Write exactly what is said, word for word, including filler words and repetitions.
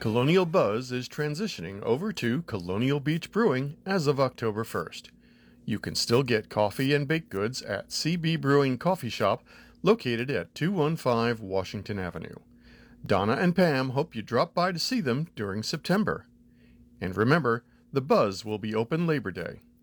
Colonial Buzz is transitioning over to Colonial Beach Brewing as of October first. You can still get coffee and baked goods at C B Brewing Coffee Shop, located at two one five Washington Avenue. Donna and Pam hope you drop by to see them during September. And remember, the Buzz will be open Labor Day.